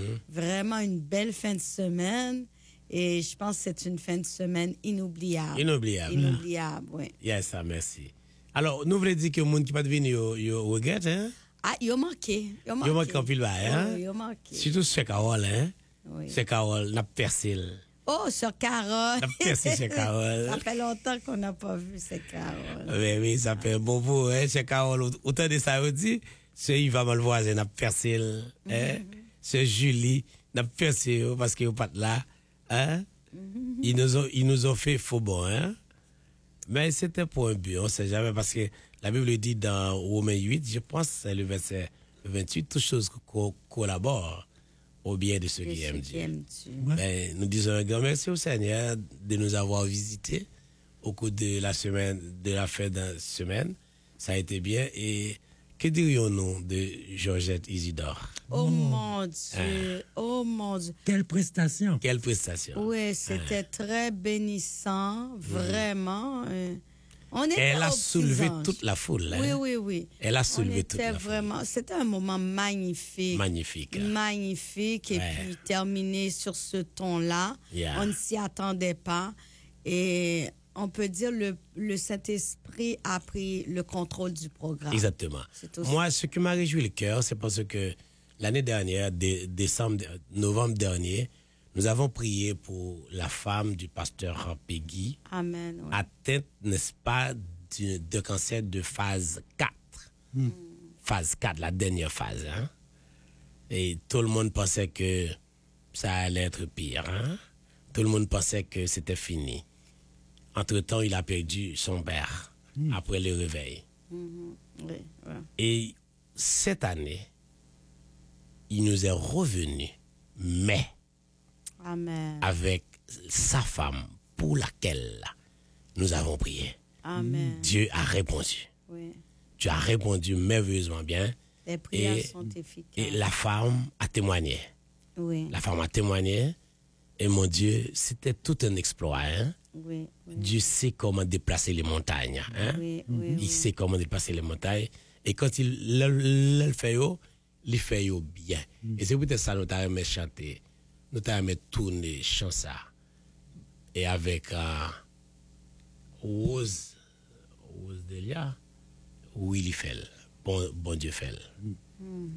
Vraiment une belle fin de semaine. Et je pense que c'est une fin de semaine inoubliable. Inoubliable. Inoubliable, oui. Yes, ça, merci. Alors, nous voulons dire que le monde qui pas venu, yo regrette, hein? Ah, il a manqué. Il manque en pile, hein? Oui, il a manqué. Surtout sur Carole, hein? Oui. C'est Carole, n'a percé. Oh, sur Carole. N'a percé chez Carole. Ça fait longtemps qu'on n'a pas vu ces Carole. Oui, ça fait un bon bout, hein? Chez Carole, autant de ça, on dit, c'est Yves Malvoisin, n'a percé, hein? C'est Julie, n'a percé, parce qu'il n'est pas là, hein? Ils nous ont fait faux bon, hein? Mais c'était pour un but, on ne sait jamais, parce que la Bible dit dans Romains 8, je pense, c'est le verset 28, toutes choses collaborent au bien de ceux qui aiment Dieu. Ben, nous disons un grand merci au Seigneur de nous avoir visités au cours de la semaine, de la fin de la semaine. Ça a été bien. Et que dirions-nous de Georgette Isidore? Oh mon Dieu, oh mon Dieu. Quelle prestation. Quelle prestation. Oui, c'était très bénissant, vraiment. Elle a soulevé toute la foule. Oui, hein? oui, oui. Elle a soulevé toute la vraiment, foule. c'était un moment magnifique. Magnifique. Magnifique. Et puis terminé sur ce ton-là. Yeah. On ne s'y attendait pas. Et on peut dire le Saint-Esprit a pris le contrôle du programme. Exactement. Moi, ce qui m'a réjoui le cœur, c'est parce que l'année dernière, novembre dernier, nous avons prié pour la femme du pasteur Peggy. Amen. Ouais. Atteinte, n'est-ce pas, de cancer de phase 4. Phase 4, la dernière phase. Hein? Et tout le monde pensait que ça allait être pire. Hein? Tout le monde pensait que c'était fini. Entre-temps, il a perdu son père après le réveil. Oui, ouais. Et cette année, il nous est revenu, mais Amen. avec sa femme pour laquelle nous avons prié. Amen. Dieu a répondu. Oui. Dieu a répondu merveilleusement bien. Les prières sont efficaces. Et la femme a témoigné. Oui. La femme a témoigné. Et mon Dieu, c'était tout un exploit. Hein? Oui, oui. Dieu sait comment déplacer les montagnes. Hein? Oui, oui, il sait comment déplacer les montagnes. Et quand il le fait, il fait bien. Et c'est peut-être ça nous avons chanter. Nous avons tourner chant ça. Et avec Rose Delia, Willy Fell. Bon Dieu fait.